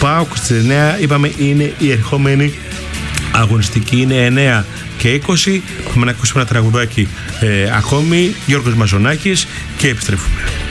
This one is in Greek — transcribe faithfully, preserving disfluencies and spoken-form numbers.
ΠΑΟΚ στις εννέα, είπαμε, είναι η ερχόμενη αγωνιστική, είναι εννέα και είκοσι. Πάμε να ακούσουμε ένα τραγουδάκι ε, ακόμη, Γιώργος Μαζονάκης, και επιστρέφουμε.